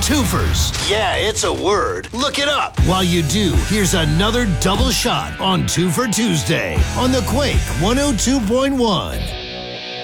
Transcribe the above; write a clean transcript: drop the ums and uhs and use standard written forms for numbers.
Twofers. Yeah, it's a word. Look it up. While you do, here's another double shot on Two for Tuesday on the Quake 102.1.